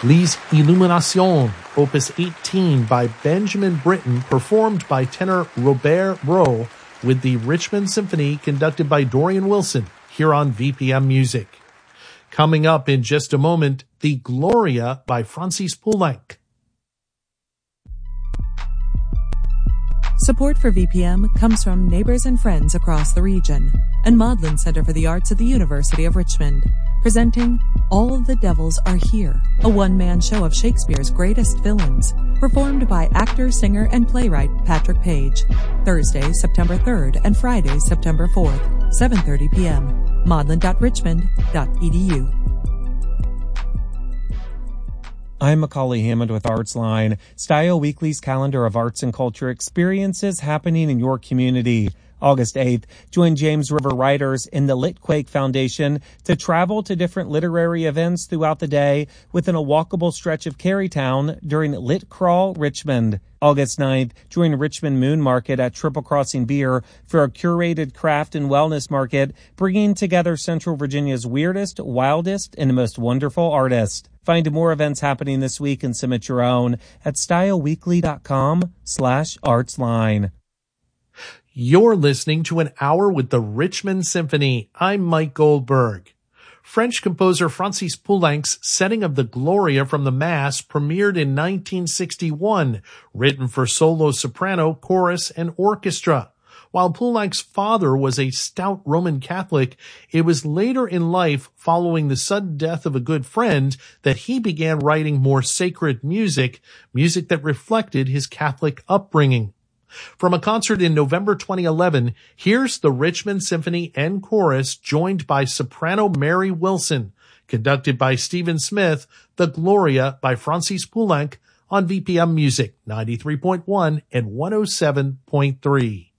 Les Illuminations, Opus 18 by Benjamin Britten, performed by tenor Robert Rowe with the Richmond Symphony conducted by Dorian Wilson here on VPM Music. Coming up in just a moment, the Gloria by Francis Poulenc. Support for VPM comes from neighbors and friends across the region and Maudlin Center for the Arts at the University of Richmond, presenting All the Devils Are Here, a one-man show of Shakespeare's greatest villains, performed by actor, singer, and playwright Patrick Page, Thursday, September 3rd and Friday, September 4th, 7:30 p.m., maudlin.richmond.edu. I'm Macaulay Hammond with ArtsLine, Style Weekly's calendar of arts and culture experiences happening in your community. August 8th, join James River Writers in the Litquake Foundation to travel to different literary events throughout the day within a walkable stretch of Carytown during Lit Crawl Richmond. August 9th, join Richmond Moon Market at Triple Crossing Beer for a curated craft and wellness market, bringing together Central Virginia's weirdest, wildest, and most wonderful artists. Find more events happening this week and submit your own at styleweekly.com/artsline. You're listening to an hour with the Richmond Symphony. I'm Mike Goldberg. French composer Francis Poulenc's setting of the Gloria from the Mass premiered in 1961, written for solo soprano, chorus, and orchestra. While Poulenc's father was a stout Roman Catholic, it was later in life, following the sudden death of a good friend, that he began writing more sacred music that reflected his Catholic upbringing. From a concert in November 2011, here's the Richmond Symphony and Chorus joined by soprano Mary Wilson, conducted by Stephen Smith, The Gloria by Francis Poulenc on VPM Music 93.1 and 107.3.